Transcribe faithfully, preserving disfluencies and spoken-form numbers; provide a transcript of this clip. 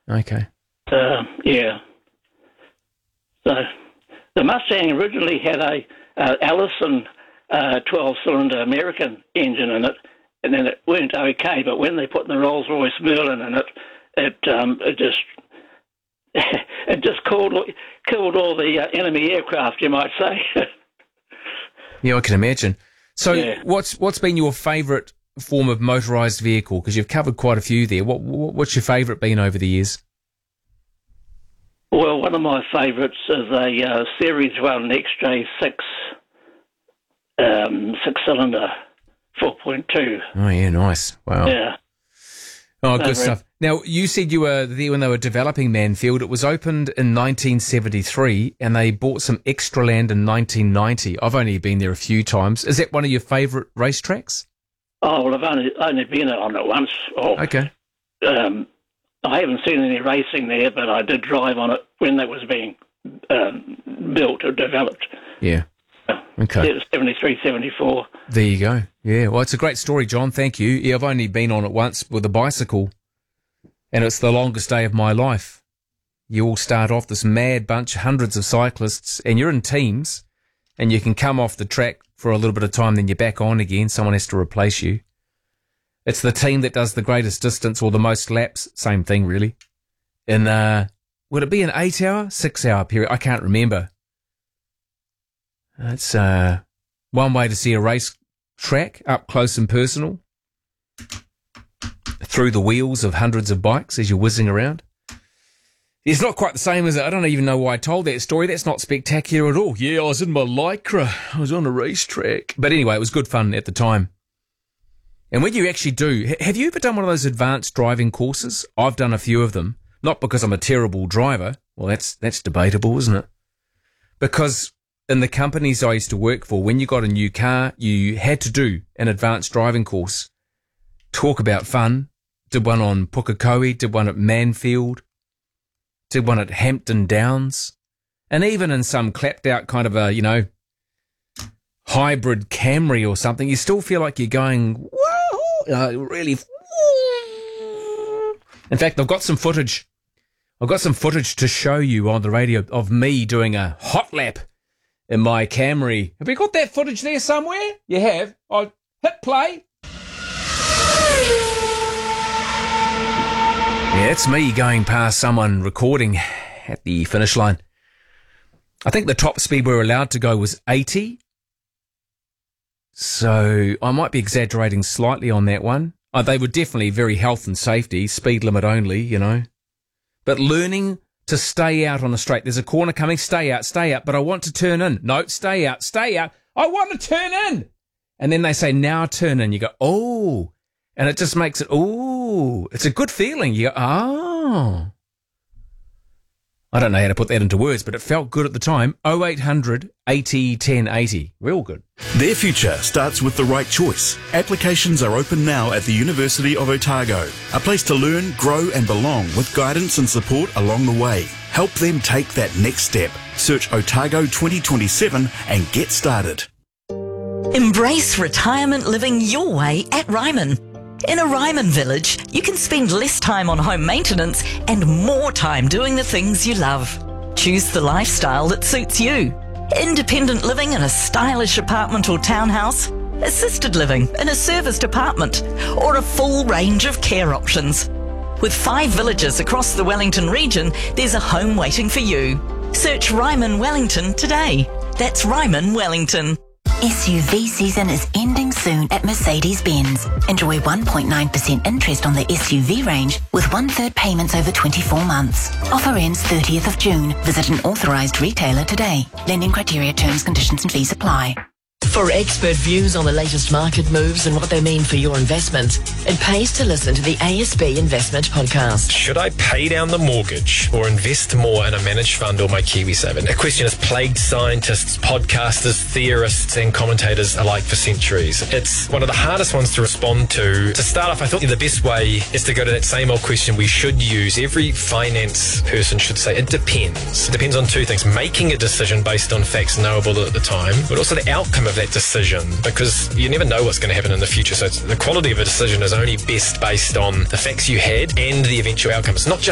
Okay. Uh, yeah. So the Mustang originally had a uh, Allison uh, twelve-cylinder American engine in it, and then it went okay. But when they put the Rolls-Royce Merlin in it, it um, it just it just killed killed all the uh, enemy aircraft, you might say. Yeah, I can imagine. So, yeah. what's what's been your favourite form of motorised vehicle? Because you've covered quite a few there. What, what what's your favourite been over the years? Well, one of my favourites is a uh, Series One X J six um, six-cylinder four point two. Oh yeah, nice. Wow. Yeah. Oh, good Over stuff. it. Now, you said you were there when they were developing Manfield. It was opened in nineteen seventy-three, and they bought some extra land in nineteen ninety. I've only been there a few times. Is that one of your favourite racetracks? Oh, well, I've only, only been on it once. Oh, Okay. Um, I haven't seen any racing there, but I did drive on it when that was being um, built or developed. Yeah. Okay. It was seventy-three, seventy-four. There you go. Yeah, well, it's a great story, John. Thank you. Yeah, I've only been on it once with a bicycle, and it's the longest day of my life. You all start off this mad bunch, hundreds of cyclists, and you're in teams, and you can come off the track for a little bit of time, then you're back on again. Someone has to replace you. It's the team that does the greatest distance or the most laps, same thing really, in, uh, would it be an eight-hour, six-hour period? I can't remember. It's uh, one way to see a race track up close and personal, through the wheels of hundreds of bikes as you're whizzing around. It's not quite the same as it. I don't even know why I told that story. That's not spectacular at all. Yeah, I was in my Lycra. I was on a racetrack. But anyway, it was good fun at the time. And when you actually do, have you ever done one of those advanced driving courses? I've done a few of them. Not because I'm a terrible driver. Well, that's that's debatable, isn't it? Because in the companies I used to work for, when you got a new car, you had to do an advanced driving course. Talk about fun. Did one on Pukekohe, did one at Manfield, did one at Hampton Downs, and even in some clapped out kind of a, you know, hybrid Camry or something, you still feel like you're going, whoa, uh, really. In fact, I've got some footage. I've got some footage to show you on the radio of me doing a hot lap in my Camry. Have we got that footage there somewhere? You have. I'll hit play. Yeah, it's me going past someone recording at the finish line. I think the top speed we were allowed to go was eighty. So I might be exaggerating slightly on that one. Oh, they were definitely very health and safety, speed limit only, you know. But learning to stay out on the straight. There's a corner coming, stay out, stay out, but I want to turn in. No, stay out, stay out. I want to turn in. And then they say, now turn in. You go, oh. And it just makes it, oh. It's a good feeling. You go, oh. I don't know how to put that into words, but it felt good at the time. oh eight hundred eighty ten eighty. Real good. Their future starts with the right choice. Applications are open now at the University of Otago. A place to learn, grow and belong with guidance and support along the way. Help them take that next step. Search Otago twenty twenty-seven and get started. Embrace retirement living your way at Ryman. In a Ryman village, you can spend less time on home maintenance and more time doing the things you love. Choose the lifestyle that suits you. Independent living in a stylish apartment or townhouse, assisted living in a serviced apartment, or a full range of care options. With five villages across the Wellington region, there's a home waiting for you. Search Ryman Wellington today. That's Ryman Wellington. S U V season is ending soon at Mercedes-Benz. Enjoy one point nine percent interest on the S U V range with one-third payments over twenty-four months. Offer ends thirtieth of June. Visit an authorised retailer today. Lending criteria, terms, conditions and fees apply. For expert views on the latest market moves and what they mean for your investment, it pays to listen to the A S B Investment Podcast. Should I pay down the mortgage or invest more in a managed fund or my KiwiSaver? A question has plagued scientists, podcasters, theorists and commentators alike for centuries. It's one of the hardest ones to respond to. To start off, I thought the best way is to go to that same old question we should use. Every finance person should say it depends. It depends on two things. Making a decision based on facts knowable at the time, but also the outcome of that decision, because you never know what's going to happen in the future. So it's, the quality of a decision is only best based on the facts you had and the eventual outcome. It's not just